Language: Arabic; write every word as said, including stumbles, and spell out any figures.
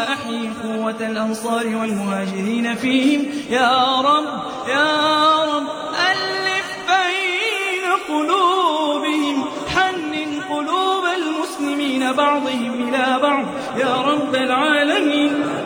أحيي قوة الأنصار والمهاجرين فيهم يا رب يا رب ألف بين قلوبهم حنن قلوب المسلمين بعضهم إلى بعض يا رب العالمين